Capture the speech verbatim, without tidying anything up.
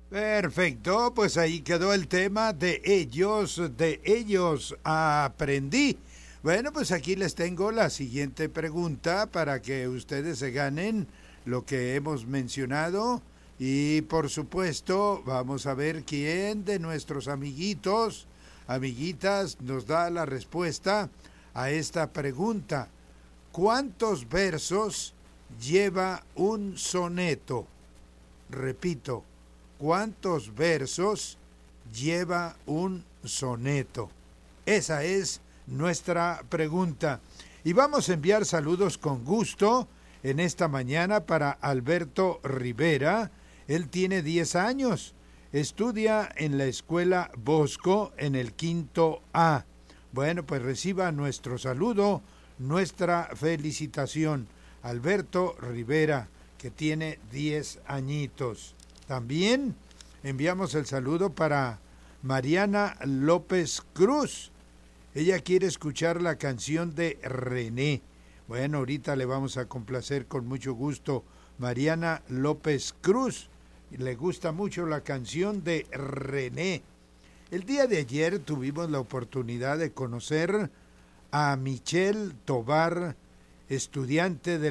Perfecto, pues ahí quedó el tema de ellos, de ellos aprendí. Bueno, pues aquí les tengo la siguiente pregunta para que ustedes se ganen lo que hemos mencionado y por supuesto vamos a ver quién de nuestros amiguitos, amiguitas nos da la respuesta a esta pregunta. ¿Cuántos versos lleva un soneto? Repito. ¿Cuántos versos lleva un soneto? Esa es nuestra pregunta. Y vamos a enviar saludos con gusto en esta mañana para Alberto Rivera. Él tiene diez años. Estudia en la escuela Bosco en el quinto A. Bueno, pues reciba nuestro saludo, nuestra felicitación. Alberto Rivera, que tiene diez añitos. También enviamos el saludo para Mariana López Cruz. Ella quiere escuchar la canción de René. Bueno, ahorita le vamos a complacer con mucho gusto. Mariana López Cruz. Le gusta mucho la canción de René. El día de ayer tuvimos la oportunidad de conocer a Michelle Tobar, estudiante de